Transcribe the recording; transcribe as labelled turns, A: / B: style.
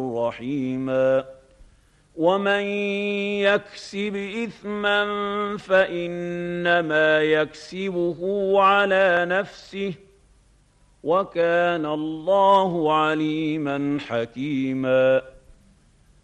A: رحيما ومن يكسب إثما فإنما يكسبه على نفسه وكان الله عليما حكيما